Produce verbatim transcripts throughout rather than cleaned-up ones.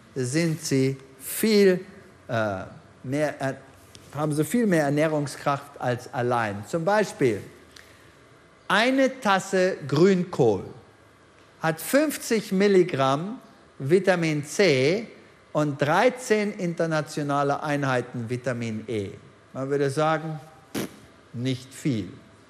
sind sie viel äh, mehr, äh, haben sie viel mehr Ernährungskraft als allein. Zum Beispiel eine Tasse Grünkohl hat fünfzig Milligramm Vitamin C und dreizehn internationale Einheiten Vitamin E. Man würde sagen, nicht viel.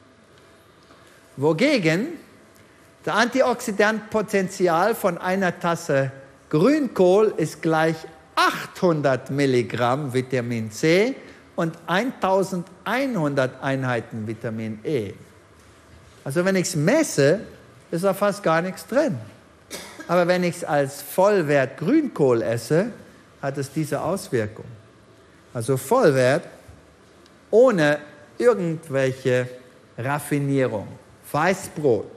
Wogegen das Antioxidantpotenzial von einer Tasse Grünkohl ist gleich achthundert Milligramm Vitamin C und eintausendeinhundert Einheiten Vitamin E. Also wenn ich es messe, ist da fast gar nichts drin. Aber wenn ich es als Vollwert Grünkohl esse, hat es diese Auswirkung. Also Vollwert ohne irgendwelche Raffinierung. Weißbrot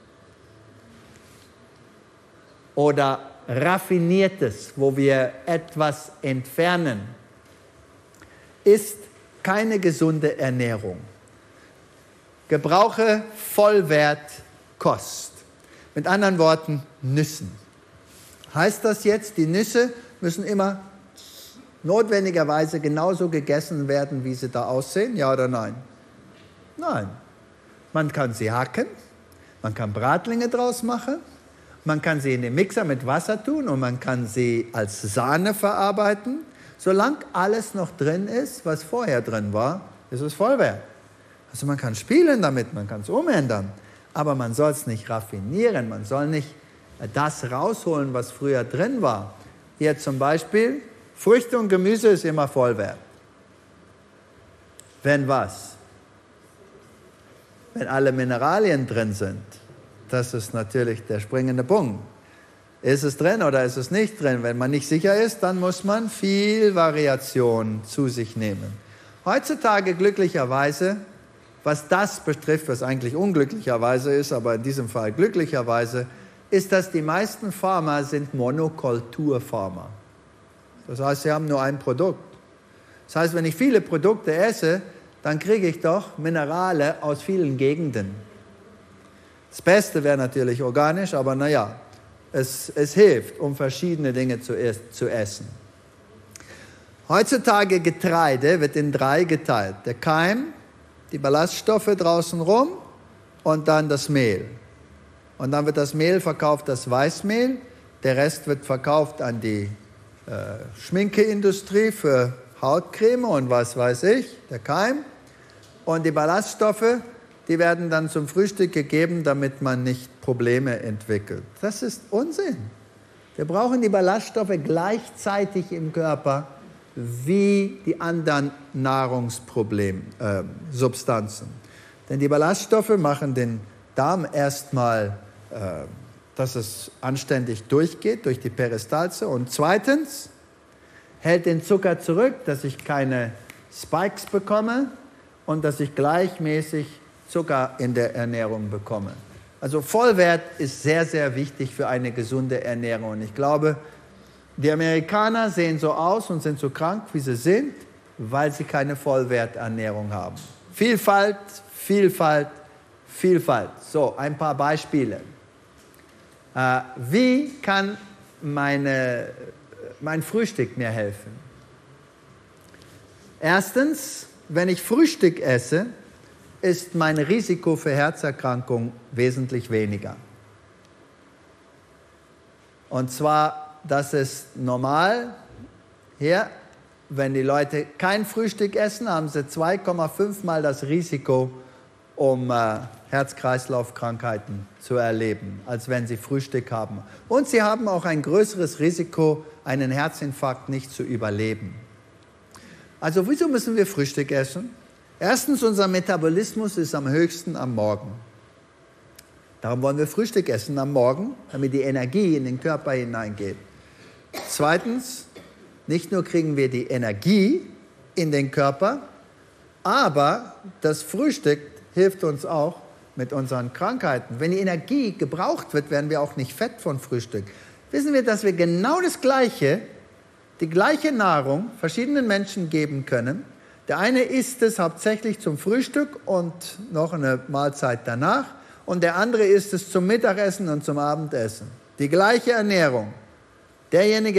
oder Raffiniertes, wo wir etwas entfernen, ist keine gesunde Ernährung. Gebrauche Vollwertkost. Mit anderen Worten, Nüssen. Heißt das jetzt, die Nüsse müssen immer notwendigerweise genauso gegessen werden, wie sie da aussehen? Ja oder nein? Nein. Man kann sie hacken, man kann Bratlinge draus machen, man kann sie in den Mixer mit Wasser tun und man kann sie als Sahne verarbeiten. Solange alles noch drin ist, was vorher drin war, ist es Vollwert. Also man kann spielen damit, man kann es umändern, aber man soll es nicht raffinieren, man soll nicht das rausholen, was früher drin war. Hier zum Beispiel, Früchte und Gemüse ist immer Vollwert. Wenn was? Wenn alle Mineralien drin sind. Das ist natürlich der springende Punkt. Ist es drin oder ist es nicht drin? Wenn man nicht sicher ist, dann muss man viel Variation zu sich nehmen. Heutzutage glücklicherweise, was das betrifft, was eigentlich unglücklicherweise ist, aber in diesem Fall glücklicherweise, ist, dass die meisten Farmer sind Monokulturfarmer. Das heißt, sie haben nur ein Produkt. Das heißt, wenn ich viele Produkte esse, dann kriege ich doch Minerale aus vielen Gegenden. Das Beste wäre natürlich organisch, aber naja, es, es hilft, um verschiedene Dinge zu, zu essen. Heutzutage Getreide wird in drei geteilt. Der Keim, die Ballaststoffe draußen rum und dann das Mehl. Und dann wird das Mehl verkauft, das Weißmehl. Der Rest wird verkauft an die äh, Schminkeindustrie für Hautcreme und was weiß ich, der Keim. Und die Ballaststoffe, die werden dann zum Frühstück gegeben, damit man nicht Probleme entwickelt. Das ist Unsinn. Wir brauchen die Ballaststoffe gleichzeitig im Körper wie die anderen Nahrungssubstanzen. Äh, Denn die Ballaststoffe machen den Darm erstmal, äh, dass es anständig durchgeht durch die Peristalze. Und zweitens hält den Zucker zurück, dass ich keine Spikes bekomme und dass ich gleichmäßig Zucker in der Ernährung bekomme. Also Vollwert ist sehr, sehr wichtig für eine gesunde Ernährung. Und ich glaube, die Amerikaner sehen so aus und sind so krank, wie sie sind, weil sie keine Vollwerternährung haben. Vielfalt, Vielfalt, Vielfalt. So, ein paar Beispiele. Äh, wie kann meine, mein Frühstück mir helfen? Erstens, wenn ich Frühstück esse, ist mein Risiko für Herzerkrankung wesentlich weniger. Und zwar, das ist normal. Hier, wenn die Leute kein Frühstück essen, haben sie zwei Komma fünf Mal das Risiko, um äh, Herz-Kreislauf-Krankheiten zu erleben, als wenn sie Frühstück haben. Und sie haben auch ein größeres Risiko, einen Herzinfarkt nicht zu überleben. Also wieso müssen wir Frühstück essen? Erstens, unser Metabolismus ist am höchsten am Morgen. Darum wollen wir Frühstück essen am Morgen, damit die Energie in den Körper hineingeht. Zweitens, nicht nur kriegen wir die Energie in den Körper, aber das Frühstück hilft uns auch mit unseren Krankheiten. Wenn die Energie gebraucht wird, werden wir auch nicht fett von Frühstück. Wissen wir, dass wir genau das Gleiche, die gleiche Nahrung verschiedenen Menschen geben können. Der eine isst es hauptsächlich zum Frühstück und noch eine Mahlzeit danach. Und der andere isst es zum Mittagessen und zum Abendessen. Die gleiche Ernährung. Derjenige,